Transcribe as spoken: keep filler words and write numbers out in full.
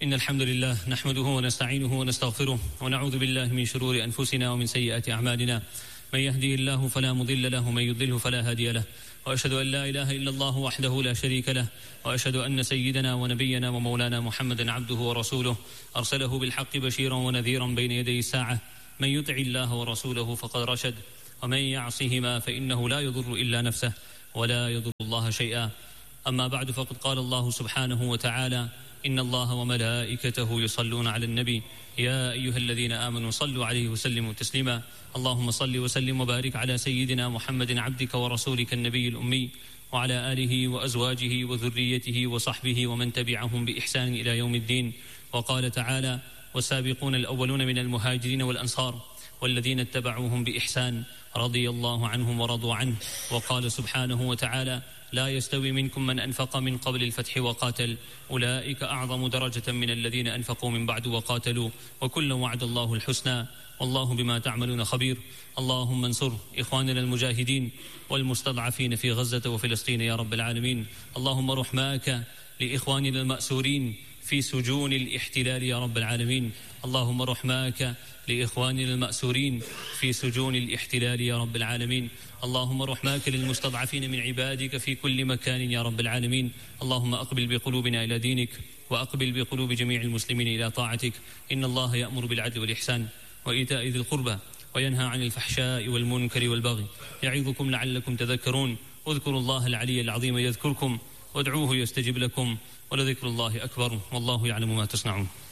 إن الحمد لله نحمده ونستعينه ونستغفره ونعوذ بالله من شرور أنفسنا ومن سيئات أعمالنا. من يهدي الله فلا مضل له ومن يضلله فلا هادي له، وأشهد أن لا إله إلا الله وحده لا شريك له، وأشهد أن سيدنا ونبينا ومولانا محمدا عبده ورسوله أرسله بالحق بشيرا ونذيرا بين يدي الساعة. من يطع الله ورسوله فقد رشد، ومن يعصهما فإنه لا يضر إلا نفسه ولا يضر الله شيئا. أما بعد، فقد قال الله سبحانه وتعالى: إن الله وملائكته يصلون على النبي يا أيها الذين آمنوا صلوا عليه وسلموا تسليما. اللهم صل وسلم وبارك على سيدنا محمد عبدك ورسولك النبي الأمي، وعلى آله وأزواجه وذريته وصحبه ومن تبعهم بإحسان إلى يوم الدين. وقال تعالى: والسابقون الأولون من المهاجرين والأنصار والذين اتبعوهم بإحسان رضي الله عنهم ورضوا عنه. وقال سبحانه وتعالى: لا يستوي منكم من أنفق من قبل الفتح وقاتل أولئك أعظم درجة من الذين أنفقوا من بعد وقاتلوا وكلا وعد الله الحسنى والله بما تعملون خبير. اللهم انصر إخواننا المجاهدين والمستضعفين في غزة وفلسطين يا رب العالمين. اللهم رحماك لإخواننا المأسورين في سجون الاحتلال يا رب العالمين. اللهم رحماك لإخواننا المأسورين في سجون الاحتلال يا رب العالمين. اللهم رحماك للمستضعفين من عبادك في كل مكان يا رب العالمين. اللهم أقبل بقلوبنا إلى دينك، وأقبل بقلوب جميع المسلمين إلى طاعتك. إن الله يأمر بالعدل والإحسان وإيتاء ذي القربى وينهى عن الفحشاء والمنكر والبغي، يعظكم لعلكم تذكرون. اذكروا الله العلي العظيم يذكركم، وادعوه يستجب لكم، ولذكر الله أكبر، والله يعلم ما تصنعون.